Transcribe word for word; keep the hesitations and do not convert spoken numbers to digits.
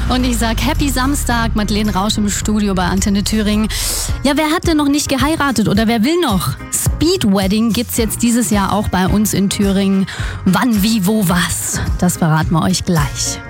Und ich sag Happy Samstag, Madeleine Rausch im Studio bei Antenne Thüringen. Ja, wer hat denn noch nicht geheiratet oder wer will noch? Speed Wedding gibt's jetzt dieses Jahr auch bei uns in Thüringen. Wann, wie, wo, was? Das verraten wir euch gleich.